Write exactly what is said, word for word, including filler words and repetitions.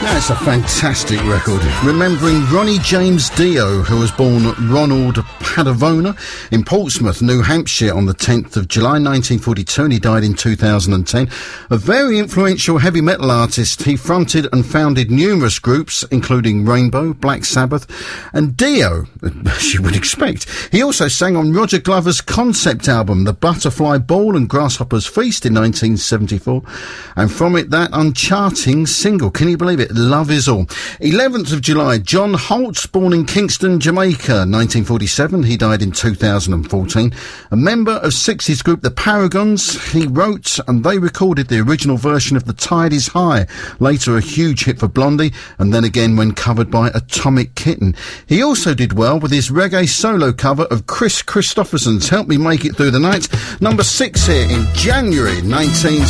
That's a fantastic record. Remembering Ronnie James Dio, who was born Ronald Padavona in Portsmouth, New Hampshire on the tenth of July nineteen forty-two, and he died in two thousand ten. A very influential heavy metal artist, he fronted and founded numerous groups, including Rainbow, Black Sabbath, and Dio, as you would expect. He also sang on Roger Glover's concept album, The Butterfly Ball and Grasshopper's Feast in nineteen seventy-four, and from it that uncharting single, can you believe it? Love Is All. eleventh of July, John Holtz, born in Kingston, Jamaica, nineteen forty-seven. He died in two thousand fourteen. A member of sixties group The Paragons, he wrote and they recorded the original version of The Tide Is High, later a huge hit for Blondie, and then again when covered by Atomic Kitten. He also did well with his reggae solo cover of Chris Christopherson's Help Me Make It Through the Night, number six here in January nineteen